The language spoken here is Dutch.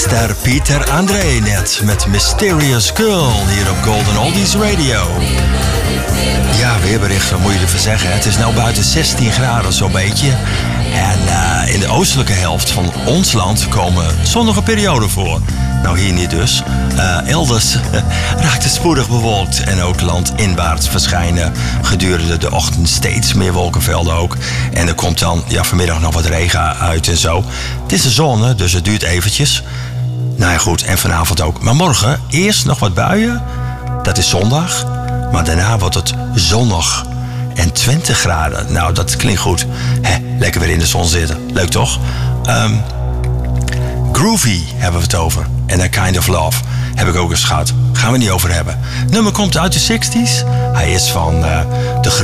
Ster Pieter André net met Mysterious Girl hier op Golden Oldies Radio. Ja, weerbericht, wat moet je ervan zeggen? Het is nou buiten 16 graden zo'n beetje. En in de oostelijke helft van ons land komen zonnige perioden voor. Nou, hier niet dus. Elders raakt het spoedig bewolkt en ook landinwaarts verschijnen gedurende de ochtend steeds meer wolkenvelden ook. En er komt dan vanmiddag nog wat regen uit en zo. Het is de zon, hè, dus het duurt eventjes. Nou ja, goed, en vanavond ook. Maar morgen eerst nog wat buien. Dat is zondag. Maar daarna wordt het zonnig. En 20 graden. Nou, dat klinkt goed. Lekker weer in de zon zitten. Leuk toch? Groovy hebben we het over. En A Kind of Love heb ik ook eens gehad. Gaan we niet over hebben. Nummer komt uit de 60s. Hij is van de